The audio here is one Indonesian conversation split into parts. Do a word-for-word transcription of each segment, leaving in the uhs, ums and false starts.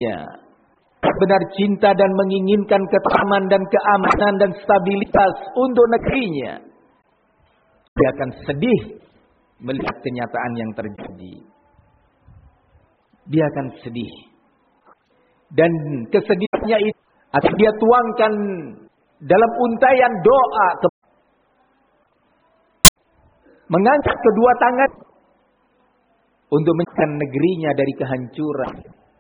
benar cinta dan menginginkan ketentraman dan keamanan dan stabilitas untuk negerinya, dia akan sedih melihat kenyataan yang terjadi. Dia akan sedih. Dan kesedihannya itu akan dia tuangkan dalam untayan doa, mengangkat kedua tangan untuk menyelamatkan negerinya dari kehancuran.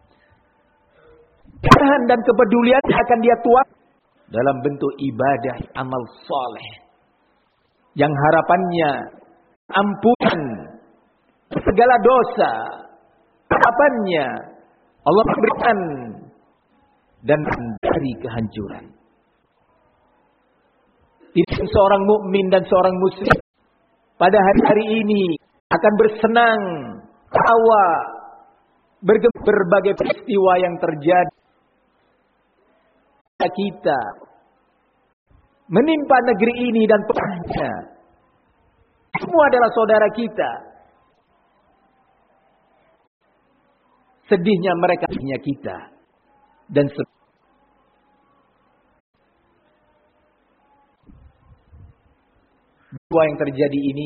Ketahan dan kepedulian akan dia tuang dalam bentuk ibadah, amal soleh, yang harapannya ampunan segala dosa. Harapannya Allah memberikan dan dari kehancuran. Tidak seorang mukmin dan seorang muslim pada hari-hari ini akan bersenang tawa berbagai peristiwa yang terjadi kita menimpa negeri ini dan pelahnya. Semua adalah saudara kita. Sedihnya mereka, sedihnya kita. Dan semua yang terjadi ini,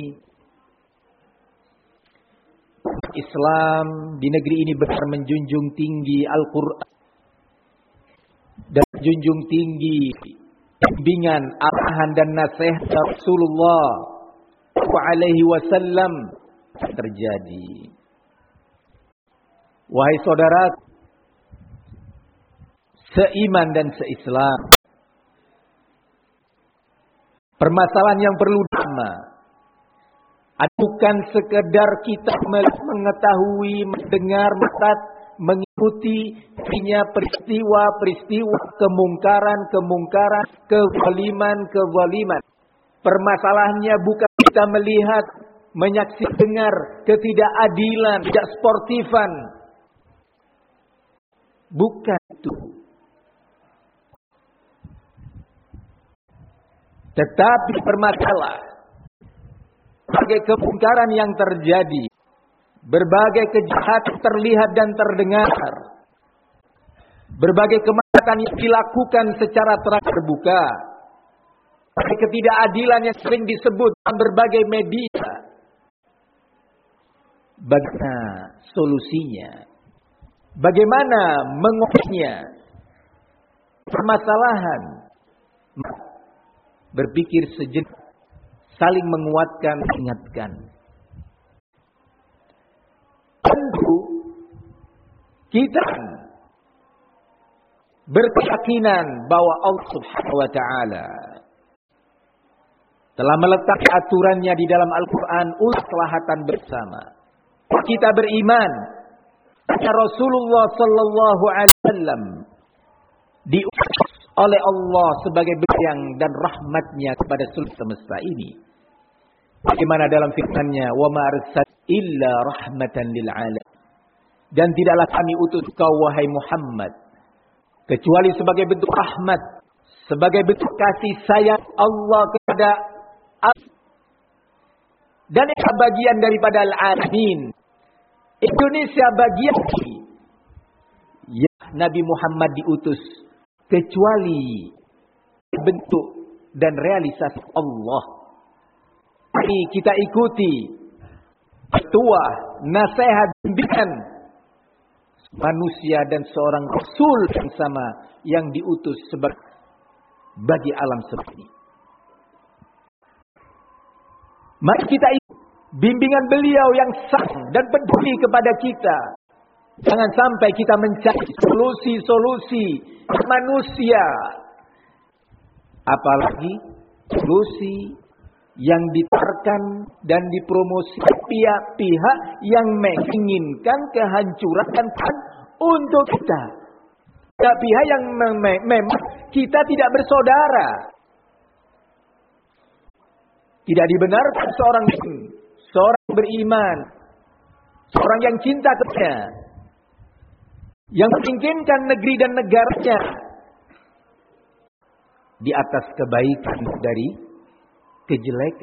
Islam di negeri ini benar menjunjung tinggi Al-Quran dan menjunjung tinggi bimbingan, arahan dan nasihat Rasulullah sallallahu alaihi wasallam terjadi. Wahai saudara seiman dan seislam, permasalahan yang perlu dama bukan sekedar kita mengetahui, mendengar, mengikuti peristiwa-peristiwa kemungkaran-kemungkaran, kezaliman-kezaliman. Permasalahannya bukan kita melihat, menyaksikan, dengar ketidakadilan, tidak sportifan. Bukan itu. Tetapi permasalahan berbagai kemungkaran yang terjadi, berbagai kejahatan terlihat dan terdengar, berbagai kemaksiatan yang dilakukan secara terang terbuka, ketidakadilan yang sering disebut dalam berbagai media. Bagaimana solusinya? Bagaimana mengobatinya? Permasalahan berpikir sejenak, saling menguatkan, ingatkan. Tentu kita berkeyakinan bahwa Allah Subhanahu wa taala telah meletakkan aturannya di dalam Al-Qur'an untuk kemaslahatan bersama. Kita beriman bahwa Rasulullah sallallahu alaihi wasallam diutus oleh Allah sebagai bayang dan rahmatnya kepada seluruh semesta ini. Bagaimana dalam firman-Nya, "Wa ma arsalna illa rahmatan lil alamin." Dan tidaklah kami utus kau wahai Muhammad kecuali sebagai bentuk rahmat, sebagai bentuk kasih sayang Allah kepada Allah. Dan itu bagian daripada al-alamin. Indonesia bagian ya Nabi Muhammad diutus kecuali bentuk dan realisasi Allah. Ini kita ikuti ketua, nasihat, bimbingan manusia dan seorang Rasul yang sama yang diutus sebagai bagi alam seperti ini. Mari kita ikuti bimbingan beliau yang sah dan peduli kepada kita. Jangan sampai kita mencari solusi-solusi manusia. Apalagi solusi yang ditawarkan dan dipromosikan pihak-pihak yang menginginkan kehancuran untuk kita. Pihak-pihak yang memang kita tidak bersaudara. Tidak dibenarkan seorang seorang beriman, seorang yang cinta kepada, yang menginginkan negeri dan negaranya di atas kebaikan dari kejelekan.